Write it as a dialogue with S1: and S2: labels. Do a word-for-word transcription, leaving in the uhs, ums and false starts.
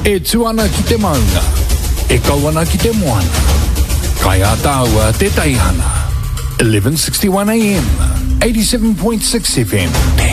S1: E tuana ki te maunga, e kauana ki te moana. Kai a tāua te taihana. eleven sixty-one A M, eighty-seven point six F M.